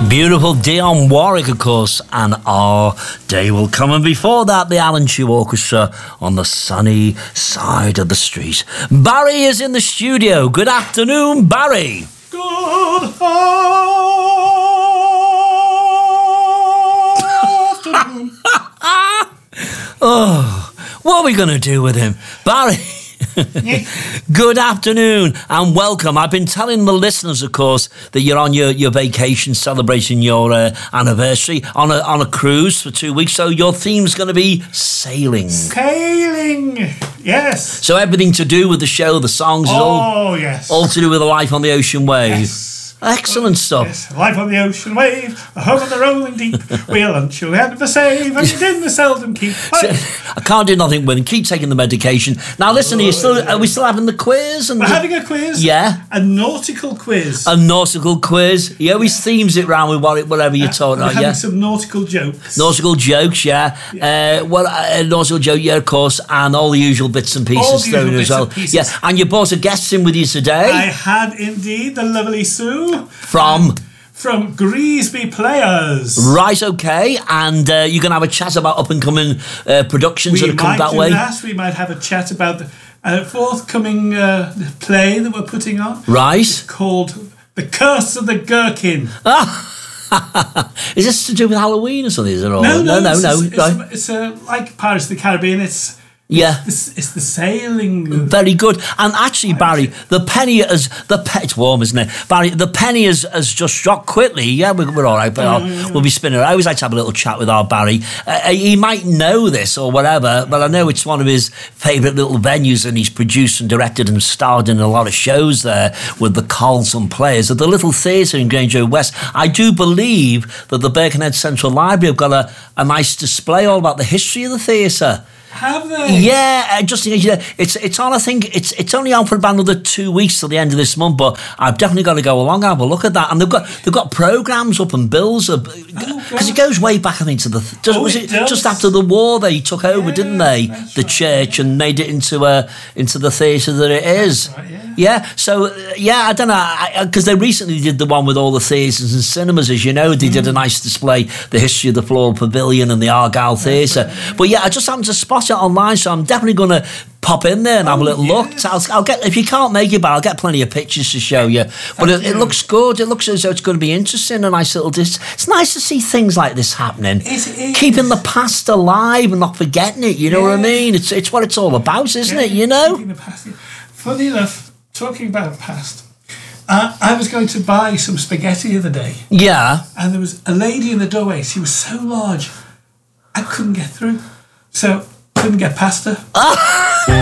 Beautiful Dionne Warwick, of course, and Our Day Will Come. And before that, the Alan Chew Orchestra on the sunny side of the street. Barry is in the studio. Good afternoon, Barry. Good afternoon. Oh, what are we going to do with him? Barry. Good afternoon and welcome. I've been telling the listeners, of course, that you're on your vacation celebrating your anniversary on a cruise for 2 weeks. So your theme's going to be sailing. Sailing, yes. So everything to do with the show, the songs, yes. all to do with the life on the ocean wave. Yes. Excellent stuff. Yes. Life on the ocean wave, a home on the rolling deep. We'll hunt you never save, and dinner seldom keep. So, I can't do nothing with him. Keep taking the medication. Now listen, are we still having the quiz? We're having a quiz. Yeah. A nautical quiz. A nautical quiz. He always themes it round with whatever you're talking about. We're having Yeah. some nautical jokes. Nautical jokes, yeah. A nautical joke, yeah, of course, and all the usual bits and pieces thrown as well. Yeah, and you brought a guest in with you today. I have indeed, the lovely Sue. From Greasby Players. Right, okay, and you're going to have a chat about up-and-coming productions that have come that way. We might have a chat about a forthcoming play that we're putting on. Right. It's called The Curse of the Gherkin. Is this to do with Halloween or something? Is it all? No. Right. It's like Pirates of the Caribbean. It's the sailing. Very good. And actually, Barry, it's warm, isn't it? Barry, the penny has just dropped quickly. Yeah, we're all right, but we'll be spinning. I always like to have a little chat with our Barry. He might know this or whatever, but I know it's one of his favourite little venues, and he's produced and directed and starred in a lot of shows there with the Carlson Players at the Little Theatre in Grange Road West. I do believe that the Birkenhead Central Library have got a nice display all about the history of the theatre. Have they? Yeah, just it's on. I think it's only on for about another 2 weeks till the end of this month. But I've definitely got to go along and have a look at that. And they've got programmes up and bills because it goes way back. I think to just after the war they took over, didn't they? The church and made it into the theatre that it is. Right, yeah. Yeah. So I don't know because they recently did the one with all the theatres and cinemas, as you know. They did a nice display, the history of the Floral Pavilion and the Argyle Theatre. Right. But yeah, I just happened to spot it online, so I'm definitely going to pop in there and have a little look. I'll get, if you can't make it, but I'll get plenty of pictures to show you. But it looks good. It looks as though it's going to be interesting. A nice little. It's nice to see things like this happening. Keeping the past alive and not forgetting it. You know what I mean? It's what it's all about, isn't it? You know. The past. Funny enough, talking about past. I was going to buy some spaghetti the other day. Yeah. And there was a lady in the doorway. She was so large, I couldn't get through. So couldn't get past her.